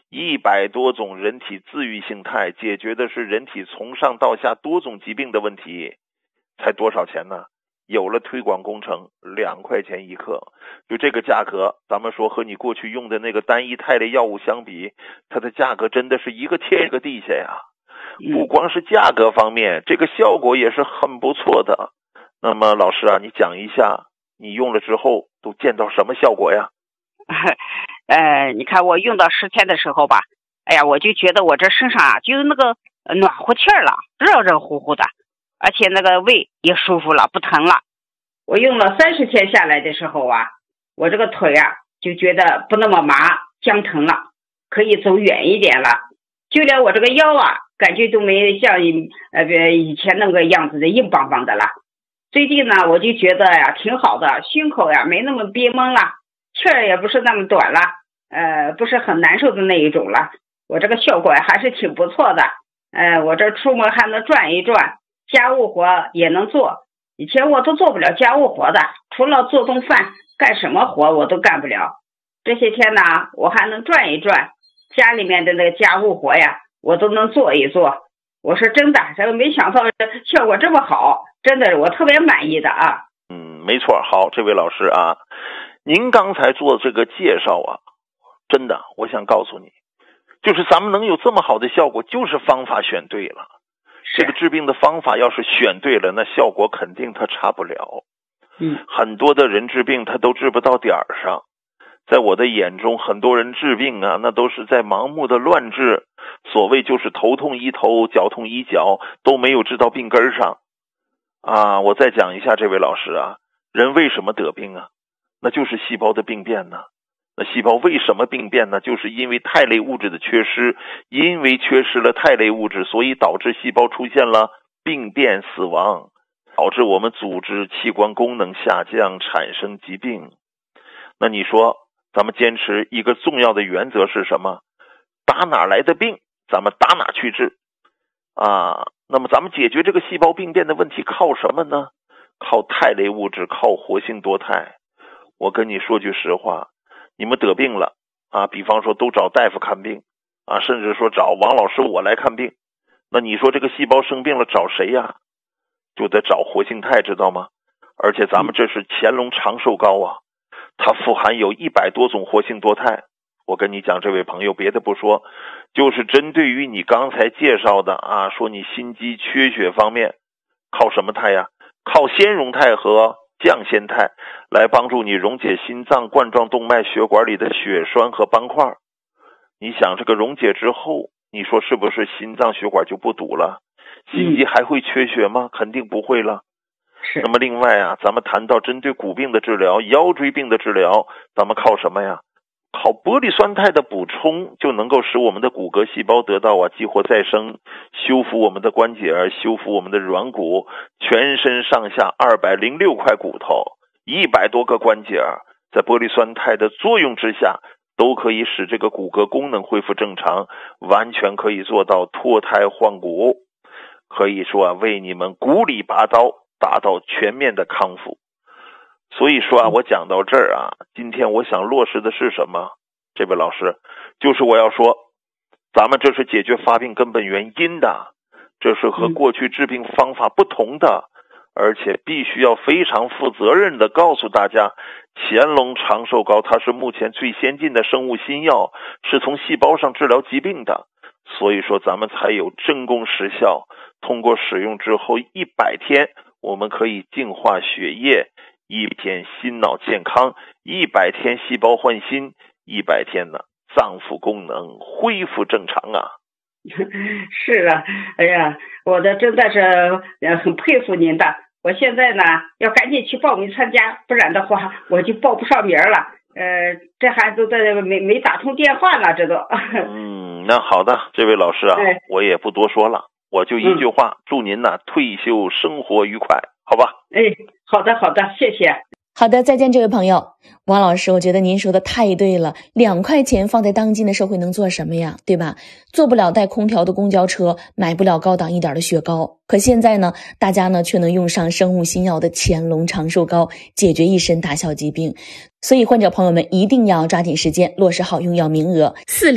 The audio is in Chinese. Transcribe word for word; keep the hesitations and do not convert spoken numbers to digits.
一百多种人体自愈性肽，解决的是人体从上到下多种疾病的问题，才多少钱呢？有了推广工程，两块钱一克，就这个价格，咱们说和你过去用的那个单一肽类药物相比，它的价格真的是一个天一个地下呀。不光是价格方面，这个效果也是很不错的。那么老师啊，你讲一下你用了之后都见到什么效果呀？ 呃，你看我用到十天的时候吧，哎呀，我就觉得我这身上啊，就那个暖和气儿了，热热乎乎的，而且那个胃也舒服了，不疼了。我用了三十天下来的时候啊，我这个腿啊就觉得不那么麻僵疼了，可以走远一点了。就连我这个腰啊，感觉都没像呃以前那个样子的硬邦邦的了。最近呢，我就觉得呀挺好的，胸口呀没那么憋闷了，气儿也不是那么短了，呃，不是很难受的那一种了。我这个效果还是挺不错的。呃，我这出门还能转一转，家务活也能做。以前我都做不了家务活的，除了做顿饭，干什么活我都干不了。这些天呢，我还能转一转，家里面的那个家务活呀，我都能做一做。我是真的，这个没想到效果这么好，真的我特别满意的啊。 嗯，没错。好，这位老师啊，您刚才做这个介绍啊，真的，我想告诉你，就是咱们能有这么好的效果，就是方法选对了。这个治病的方法要是选对了，那效果肯定它差不了。 嗯， 很多的人治病他都治不到点儿上。在我的眼中，很多人治病啊，那都是在盲目的乱治，所谓就是头痛医头，脚痛医脚，都没有治到病根上。啊，我再讲一下，这位老师啊，人为什么得病啊？那就是细胞的病变呢。那细胞为什么病变呢？就是因为肽类物质的缺失，因为缺失了肽类物质，所以导致细胞出现了病变死亡，导致我们组织器官功能下降，产生疾病。那你说咱们坚持一个重要的原则是什么？打哪来的病咱们打哪去治啊。那么咱们解决这个细胞病变的问题靠什么呢？靠肽类物质，靠活性多肽。我跟你说句实话，你们得病了啊，比方说都找大夫看病啊，甚至说找王老师我来看病，那你说这个细胞生病了找谁呀？就得找活性肽，知道吗？而且咱们这是乾隆长寿膏啊，它富含有一百多种活性多肽。我跟你讲，这位朋友，别的不说，就是针对于你刚才介绍的啊，说你心肌缺血方面，靠什么肽呀？靠纤溶肽和降酰肽来帮助你溶解心脏冠状动脉血管里的血栓和斑块。你想这个溶解之后，你说是不是心脏血管就不堵了？心肌还会缺血吗？肯定不会了。 是。 那么另外啊，咱们谈到针对骨病的治疗，腰椎病的治疗，咱们靠什么呀？靠玻璃酸肽的补充，就能够使我们的骨骼细胞得到啊激活再生，修复我们的关节，修复我们的软骨，全身上下二百零六块骨头，一百多个关节，在玻璃酸肽的作用之下，都可以使这个骨骼功能恢复正常，完全可以做到脱胎换骨，可以说啊，为你们骨里拔刀，达到全面的康复。所以说啊，我讲到这儿啊，今天我想落实的是什么？这位老师，就是我要说，咱们这是解决发病根本原因的，这是和过去治病方法不同的，而且必须要非常负责任的告诉大家，乾隆长寿膏它是目前最先进的生物新药，是从细胞上治疗疾病的，所以说咱们才有真功实效。通过使用之后一百天，我们可以净化血液，一天心脑健康，一百天细胞换新，一百天呢脏腑功能恢复正常啊。 是啊，哎呀，我的真的是呃很佩服您的。我现在呢要赶紧去报名参加，不然的话我就报不上名了。呃，这还都在没没打通电话呢，这都。 嗯，那好的，这位老师啊， 哎、 我也不多说了，我就一句话，嗯、祝您呢退休生活愉快，好吧？ 哎，好的好的，谢谢。 好的，再见，这位朋友。王老师，我觉得您说的太对了，两块钱放在当今的社会能做什么呀，对吧？做不了带空调的公交车，买不了高档一点的雪糕，可现在呢，大家呢却能用上生物新药的乾隆长寿膏，解决一身大小疾病。所以患者朋友们一定要抓紧时间落实好用药名额。四